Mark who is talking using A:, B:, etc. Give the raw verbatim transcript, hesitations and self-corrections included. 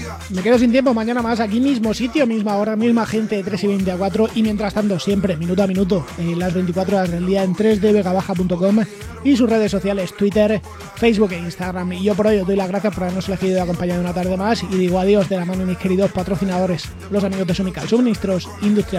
A: Me quedo sin tiempo, mañana más, aquí mismo sitio, misma hora, misma gente, de tres y veinte a cuatro, y mientras tanto siempre, minuto a minuto, en las veinticuatro horas del día en tres d vega baja punto com y sus redes sociales, Twitter, Facebook e Instagram. Y yo por hoy os doy las gracias por habernos elegido y acompañado una tarde más, y digo adiós de la mano de mis queridos patrocinadores, los amigos de Sumical, suministros industriales.